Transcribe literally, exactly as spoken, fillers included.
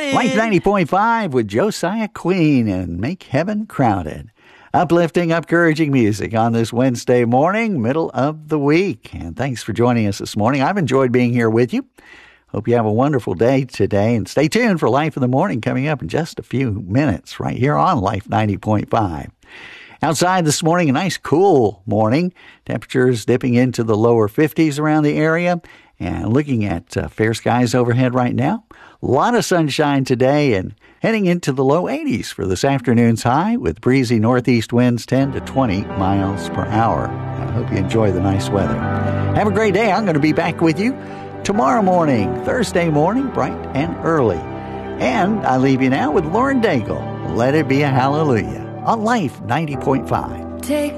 Life ninety point five with Josiah Queen and Make Heaven Crowded. Uplifting, encouraging music on this Wednesday morning, middle of the week. And thanks for joining us this morning. I've enjoyed being here with you. Hope you have a wonderful day today. And stay tuned for Life in the Morning coming up in just a few minutes right here on Life ninety point five. Outside this morning, a nice cool morning. Temperatures dipping into the lower fifties around the area. And looking at uh, fair skies overhead right now. A lot of sunshine today and heading into the low eighties for this afternoon's high with breezy northeast winds ten to twenty miles per hour. I hope you enjoy the nice weather. Have a great day. I'm going to be back with you tomorrow morning, Thursday morning, bright and early. And I leave you now with Lauren Daigle. Let it be a hallelujah on Life ninety point five. Take